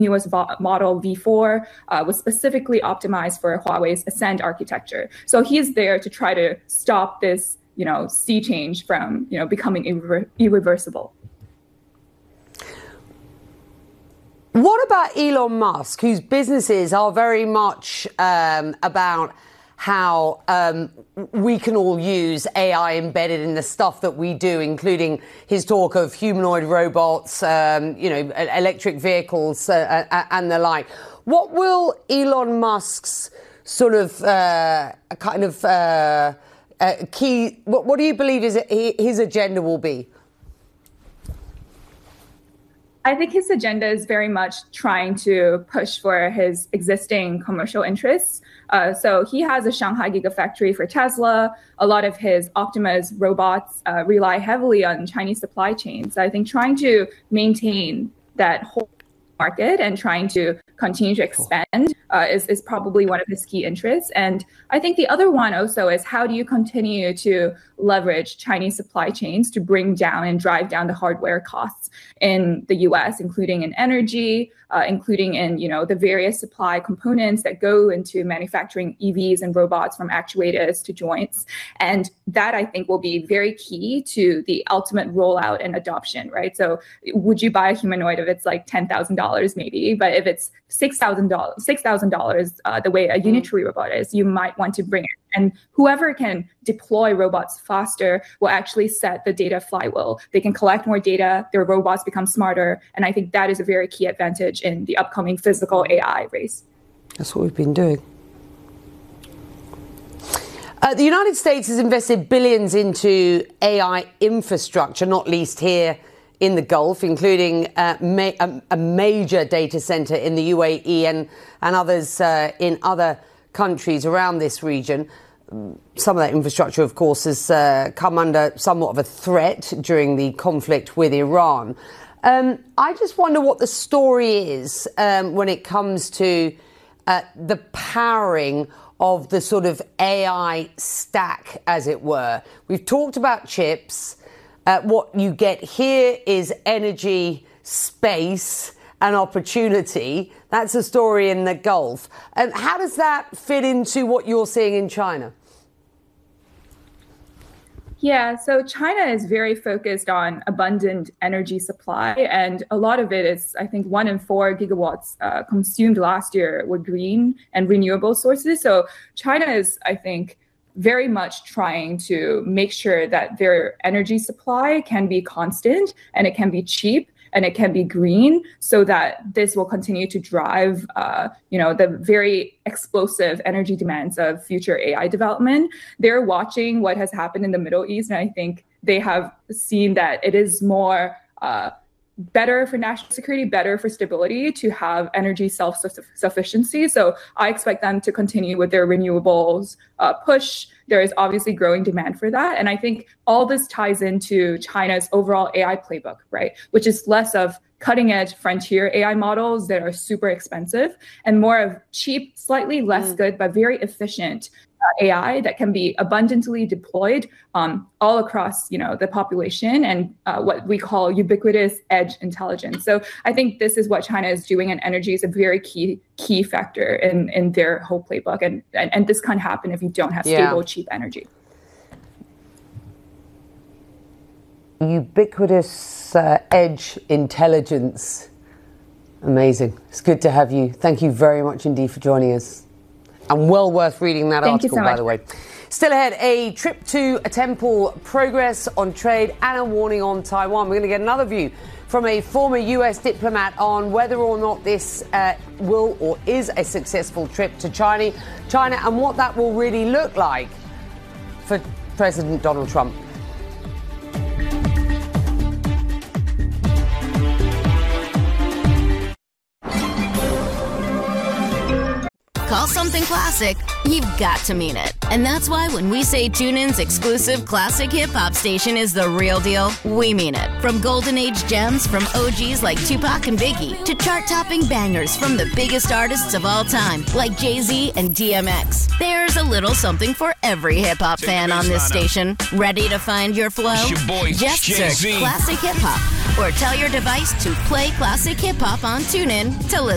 newest model V4 was specifically optimized for Huawei's Ascend architecture. So he's there to try to stop this, sea change from, becoming irreversible. What about Elon Musk, whose businesses are very much about how we can all use AI embedded in the stuff that we do, including his talk of humanoid robots, electric vehicles and the like. What will Elon Musk's sort of key, what do you believe his agenda will be? I think his agenda is very much trying to push for his existing commercial interests. So he has a Shanghai Gigafactory for Tesla. A lot of his Optimus robots rely heavily on Chinese supply chains. So I think trying to maintain that whole market and trying to continue to expand is probably one of his key interests. And I think the other one also is, how do you continue to leverage Chinese supply chains to bring down and drive down the hardware costs in the US, including in energy, including in the various supply components that go into manufacturing EVs and robots, from actuators to joints. And that, I think, will be very key to the ultimate rollout and adoption, right? So would you buy a humanoid if it's like $10,000 maybe, but if it's $6,000, the way a Unitree robot is, you might want to bring it. And whoever can deploy robots faster will actually set the data flywheel. They can collect more data, their robots become smarter. And I think that is a very key advantage in the upcoming physical AI race. That's what we've been doing. The United States has invested billions into AI infrastructure, not least here in the Gulf, including a major data center in the UAE and others in other countries around this region. Some of that infrastructure, of course, has come under somewhat of a threat during the conflict with Iran. I just wonder what the story is when it comes to the powering of the sort of AI stack, as it were. We've talked about chips. What you get here is energy, space, and opportunity. That's a story in the Gulf. How does that fit into what you're seeing in China? Yeah, so China is very focused on abundant energy supply, and a lot of it is, I think, 1 in 4 gigawatts consumed last year were green and renewable sources. So China is, I think, very much trying to make sure that their energy supply can be constant and it can be cheap and it can be green, so that this will continue to drive, the very explosive energy demands of future AI development. They're watching what has happened in the Middle East, and I think they have seen that it is more better for national security, better for stability to have energy self-sufficiency. So I expect them to continue with their renewables push. There is obviously growing demand for that. And I think all this ties into China's overall AI playbook, right? Which is less of cutting edge frontier AI models that are super expensive and more of cheap, slightly less good, but very efficient AI that can be abundantly deployed all across, the population, and what we call ubiquitous edge intelligence. So I think this is what China is doing, and energy is a very key factor in their whole playbook. And this can't happen if you don't have stable, cheap energy. Ubiquitous edge intelligence. Amazing. It's good to have you. Thank you very much indeed for joining us. And well worth reading that article, by the way. Still ahead, a trip to a temple, progress on trade, and a warning on Taiwan. We're going to get another view from a former US diplomat on whether or not this will or is a successful trip to China, and what that will really look like for President Donald Trump. Call something classic, you've got to mean it. And that's why when we say TuneIn's exclusive classic hip-hop station is the real deal, we mean it. From golden age gems from OGs like Tupac and Biggie to chart-topping bangers from the biggest artists of all time like Jay-Z and DMX. There's a little something for every hip-hop fan on this station. Ready to find your flow? Just search Classic Hip Hop or tell your device to play Classic Hip Hop on TuneIn to listen.